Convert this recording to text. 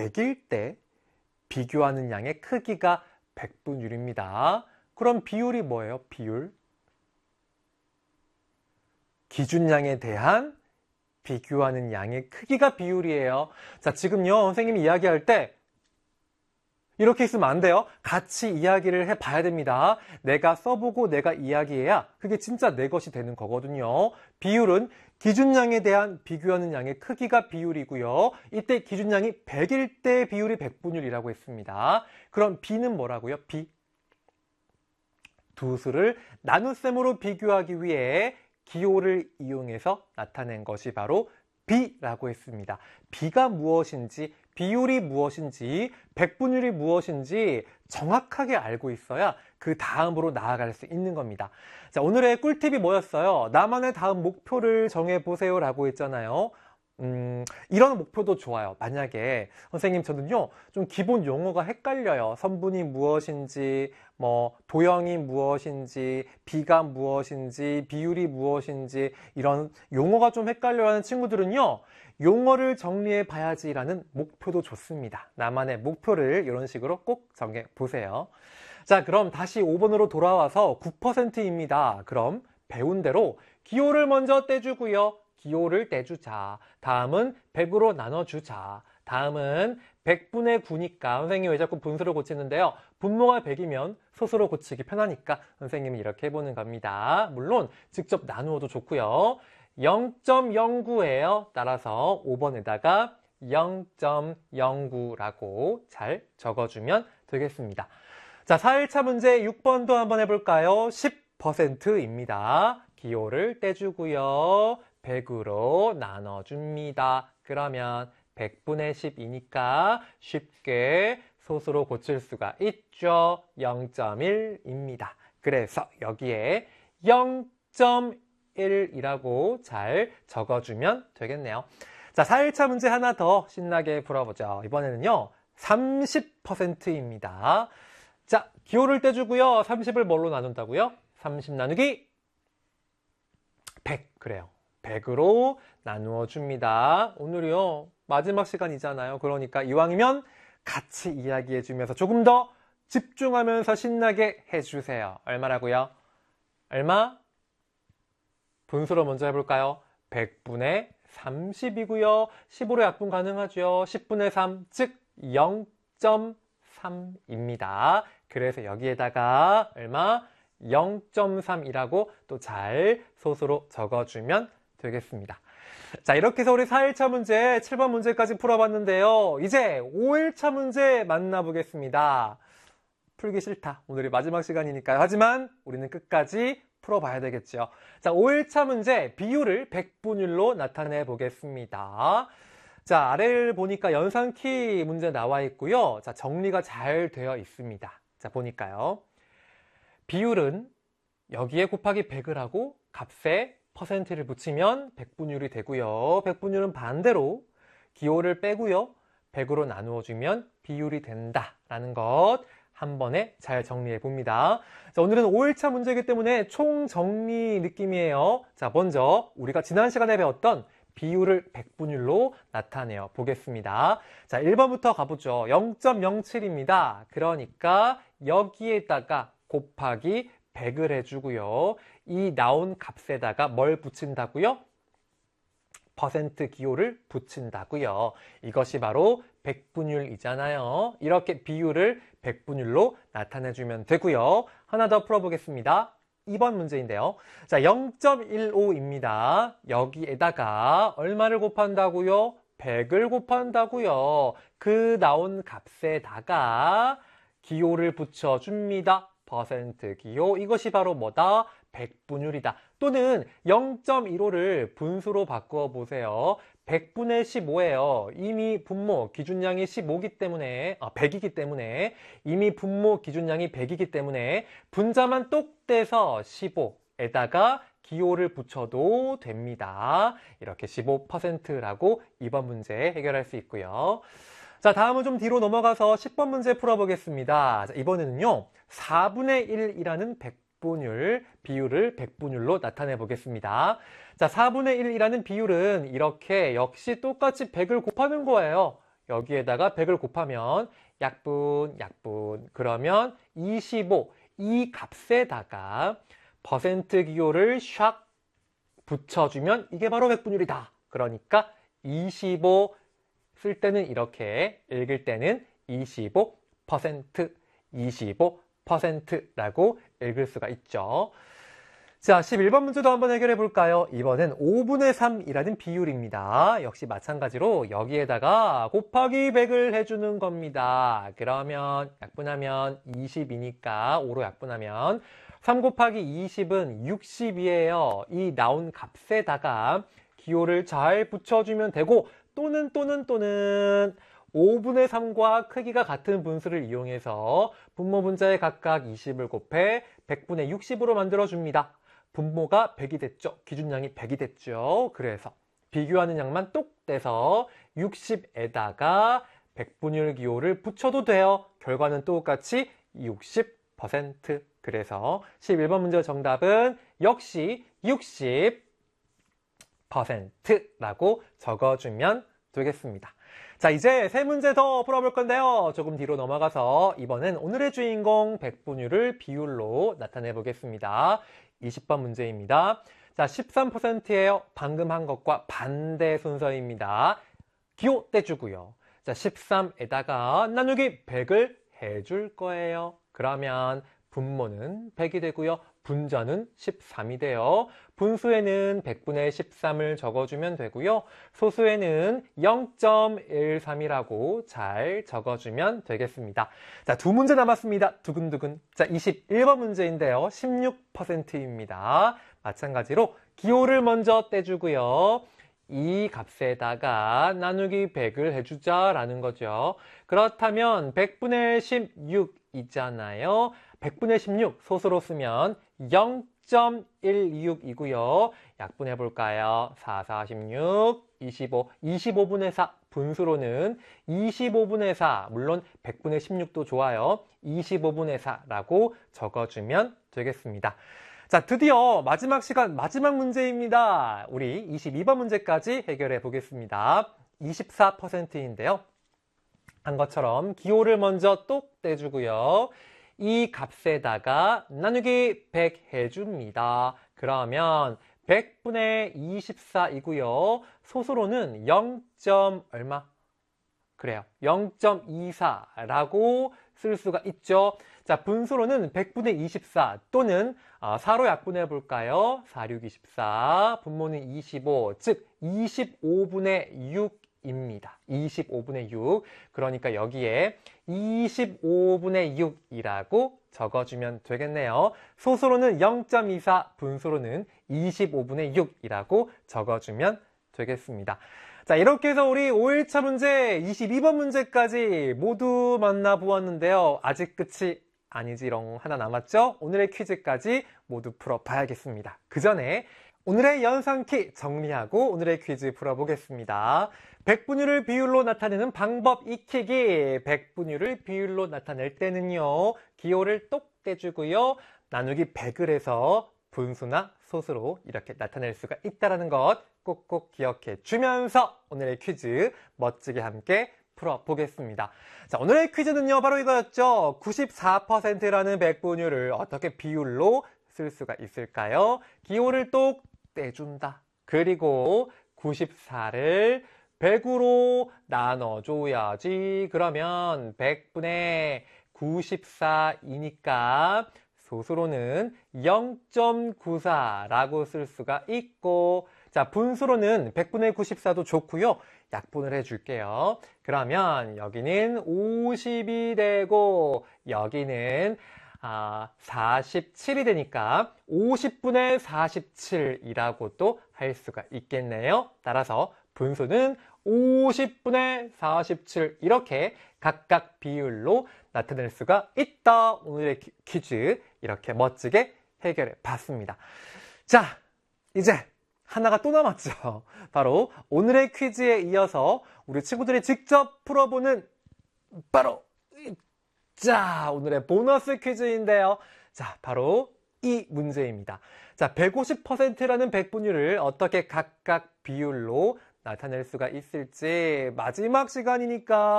100일 때 비교하는 양의 크기가 100분율입니다. 그럼 비율이 뭐예요? 비율. 기준량에 대한 비교하는 양의 크기가 비율이에요. 자, 지금요, 선생님이 이야기할 때 이렇게 있으면 안 돼요. 같이 이야기를 해봐야 됩니다. 내가 써보고 내가 이야기해야 그게 진짜 내 것이 되는 거거든요. 비율은 기준량에 대한 비교하는 양의 크기가 비율이고요. 이때 기준량이 100일 때 비율이 100분율이라고 했습니다. 그럼 B는 뭐라고요? B. 두 수를 나눗셈으로 비교하기 위해 기호를 이용해서 나타낸 것이 바로 B라고 했습니다. B가 무엇인지, 비율이 무엇인지, 백분율이 무엇인지 정확하게 알고 있어야 그 다음으로 나아갈 수 있는 겁니다. 자, 오늘의 꿀팁이 뭐였어요? 나만의 다음 목표를 정해보세요 라고 했잖아요. 이런 목표도 좋아요. 만약에 선생님 저는요 좀 기본 용어가 헷갈려요. 선분이 무엇인지, 도형이 무엇인지, 비가 무엇인지, 비율이 무엇인지 이런 용어가 좀 헷갈려 하는 친구들은요 용어를 정리해 봐야지라는 목표도 좋습니다. 나만의 목표를 이런 식으로 꼭 정해 보세요. 자, 그럼 다시 5번으로 돌아와서 9%입니다. 그럼 배운 대로 기호를 먼저 떼주고요. 기호를 떼주자. 다음은 100으로 나눠주자. 다음은 100분의 9니까 선생님이 왜 자꾸 분수를 고치는데요. 분모가 100이면 소수로 고치기 편하니까 선생님이 이렇게 해보는 겁니다. 물론 직접 나누어도 좋고요. 0.09예요. 따라서 5번에다가 0.09라고 잘 적어주면 되겠습니다. 자, 4일차 문제 6번도 한번 해볼까요? 10%입니다. 기호를 떼주고요. 100으로 나눠줍니다. 그러면 100분의 10이니까 쉽게 소수로 고칠 수가 있죠. 0.1입니다. 그래서 여기에 0.1이라고 잘 적어주면 되겠네요. 자, 4일차 문제 하나 더 신나게 풀어보죠. 이번에는요 30%입니다. 자, 기호를 떼주고요. 30을 뭘로 나눈다고요? 30 나누기 100. 그래요. 100으로 나누어 줍니다. 오늘이요 마지막 시간이잖아요. 그러니까 이왕이면 같이 이야기해 주면서 조금 더 집중하면서 신나게 해주세요. 얼마라고요? 얼마? 분수로 먼저 해볼까요? 100분의 30이고요. 15로 약분 가능하죠. 10분의 3, 즉 0.3입니다. 그래서 여기에다가 얼마? 0.3이라고 또 잘 소수로 적어주면 되겠습니다. 자, 이렇게 해서 우리 4일차 문제 7번 문제까지 풀어봤는데요. 이제 5일차 문제 만나보겠습니다. 풀기 싫다. 오늘이 마지막 시간이니까요. 하지만 우리는 끝까지 풀어봐야 되겠죠. 자, 5일차 문제 비율을 100분율로 나타내 보겠습니다. 자, 아래를 보니까 연산키 문제 나와 있고요. 자, 정리가 잘 되어 있습니다. 자, 보니까요. 비율은 여기에 곱하기 100을 하고 값에 퍼센트를 붙이면 100분율이 되고요. 100분율은 반대로 기호를 빼고요. 100으로 나누어 주면 비율이 된다라는 것 한 번에 잘 정리해 봅니다. 자, 오늘은 5일차 문제이기 때문에 총정리 느낌이에요. 자, 먼저 우리가 지난 시간에 배웠던 비율을 100분율로 나타내어 보겠습니다. 자, 1번부터 가보죠. 0.07입니다. 그러니까 여기에다가 곱하기 100을 해주고요. 이 나온 값에다가 뭘 붙인다고요? 퍼센트 기호를 붙인다고요. 이것이 바로 100분율이잖아요. 이렇게 비율을 100분율로 나타내주면 되고요. 하나 더 풀어보겠습니다. 2번 문제인데요. 자, 0.15입니다. 여기에다가 얼마를 곱한다고요? 100을 곱한다고요. 그 나온 값에다가 기호를 붙여줍니다. 퍼센트 기호. 이것이 바로 뭐다? 100분율이다. 또는 0.15를 분수로 바꾸어 보세요. 100분의 15예요. 이미 분모 기준량이 15이기 때문에 100이기 때문에 이미 분모 기준량이 100이기 때문에 분자만 똑 떼서 15에다가 기호를 붙여도 됩니다. 이렇게 15%라고 이번 문제 해결할 수 있고요. 자, 다음은 좀 뒤로 넘어가서 10번 문제 풀어보겠습니다. 자, 이번에는요 4분의 1이라는 100분율 비율을 100분율로 나타내 보겠습니다. 자, 4분의 1이라는 비율은 이렇게 역시 똑같이 100을 곱하는 거예요. 여기에다가 100을 곱하면 약분, 약분. 그러면 25. 이 값에다가 퍼센트 기호를 샥 붙여주면 이게 바로 백분율이다. 그러니까 25 쓸 때는 이렇게, 읽을 때는 25%, 25%라고 읽을 수가 있죠. 자, 11번 문제도 한번 해결해 볼까요? 이번엔 5분의 3이라는 비율입니다. 역시 마찬가지로 여기에다가 곱하기 100을 해주는 겁니다. 그러면 약분하면 20이니까 5로 약분하면 3 곱하기 20은 60이에요. 이 나온 값에다가 기호를 잘 붙여주면 되고 또는 5분의 3과 크기가 같은 분수를 이용해서 분모 분자에 각각 20을 곱해 100분의 60으로 만들어줍니다. 분모가 100이 됐죠. 기준량이 100이 됐죠. 그래서 비교하는 양만 똑 떼서 60에다가 백분율 기호를 붙여도 돼요. 결과는 똑같이 60%. 그래서 11번 문제 정답은 역시 60%라고 적어주면 되겠습니다. 자, 이제 세 문제 더 풀어볼 건데요. 조금 뒤로 넘어가서 이번엔 오늘의 주인공 백분율을 비율로 나타내 보겠습니다. 20번 문제입니다. 자, 13%예요. 방금 한 것과 반대 순서입니다. 기호 떼주고요. 자, 13에다가 나누기 100을 해줄 거예요. 그러면 분모는 100이 되고요. 분자는 13이 돼요. 분수에는 100분의 13을 적어주면 되고요. 소수에는 0.13이라고 잘 적어주면 되겠습니다. 자, 두 문제 남았습니다. 두근두근. 자, 21번 문제인데요. 16%입니다. 마찬가지로 기호를 먼저 떼주고요. 이 값에다가 나누기 100을 해주자라는 거죠. 그렇다면 100분의 16 있잖아요. 100분의 16 소수로 쓰면 0.126이고요. 약분해 볼까요? 4, 16, 25, 25분의 4 분수로는 25분의 4, 물론 100분의 16도 좋아요. 25분의 4라고 적어주면 되겠습니다. 자, 드디어 마지막 시간, 마지막 문제입니다. 우리 22번 문제까지 해결해 보겠습니다. 24%인데요. 한 것처럼 기호를 먼저 똑 떼주고요. 이 값에다가 나누기 100 해줍니다. 그러면 100분의 24이고요. 소수로는 0. 얼마? 그래요. 0.24라고 쓸 수가 있죠. 자, 분수로는 100분의 24 또는 4로 약분해 볼까요? 4, 6, 24. 분모는 25, 즉 25분의 6입니다. 25분의 6. 그러니까 여기에 25분의 6이라고 적어주면 되겠네요. 소수로는 0.24, 분수로는 25분의 6이라고 적어주면 되겠습니다. 자, 이렇게 해서 우리 5일차 문제 22번 문제까지 모두 만나보았는데요. 아직 끝이 아니지롱 하나 남았죠? 오늘의 퀴즈까지 모두 풀어봐야겠습니다. 그 전에 오늘의 연상키 정리하고 오늘의 퀴즈 풀어보겠습니다. 백분율을 비율로 나타내는 방법 익히기. 백분율을 비율로 나타낼 때는요. 기호를 똑 떼주고요. 나누기 100을 해서 분수나 소수로 이렇게 나타낼 수가 있다는 것 꼭꼭 기억해 주면서 오늘의 퀴즈 멋지게 함께 풀어보겠습니다. 자, 오늘의 퀴즈는요. 바로 이거였죠. 94%라는 백분율을 어떻게 비율로 쓸 수가 있을까요? 기호를 똑 떼준다. 그리고 94를 100으로 나눠줘야지. 그러면 100분의 94이니까 소수로는 0.94라고 쓸 수가 있고, 자, 분수로는 100분의 94도 좋고요. 약분을 해줄게요. 그러면 여기는 50이 되고 여기는 47이 되니까 50분의 47이라고 또 할 수가 있겠네요. 따라서 분수는 50분의 47 이렇게 각각 비율로 나타낼 수가 있다. 오늘의 퀴즈 이렇게 멋지게 해결해 봤습니다. 자, 이제 하나가 또 남았죠. 바로 오늘의 퀴즈에 이어서 우리 친구들이 직접 풀어보는 바로 자, 오늘의 보너스 퀴즈인데요. 자, 바로 이 문제입니다. 자, 150%라는 백분율을 어떻게 각각 비율로 나타낼 수가 있을지 마지막 시간이니까